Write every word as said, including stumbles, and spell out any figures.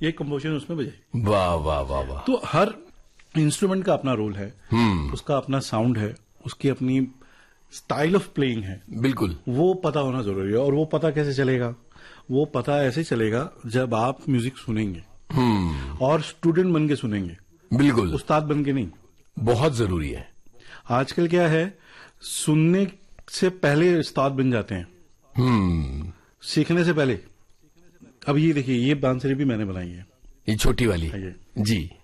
ये कंपोजिशन उसमें बजाई। वाह वाह वाह वाह। तो हर इंस्ट्रूमेंट का अपना रोल है, उसका अपना साउंड है, उसकी अपनी स्टाइल ऑफ प्लेइंग है। बिल्कुल, वो पता होना जरूरी है। और वो पता कैसे चलेगा? वो पता ऐसे चलेगा जब आप म्यूजिक सुनेंगे और स्टूडेंट बन के सुनेंगे, बिल्कुल, उस्ताद बन के नहीं। बहुत जरूरी है। आजकल क्या है, सुनने से पहले उस्ताद बन जाते हैं, हम्म सीखने से पहले। अब ये देखिए, ये बांसुरी भी मैंने बनाई है, ये छोटी वाली ये। जी।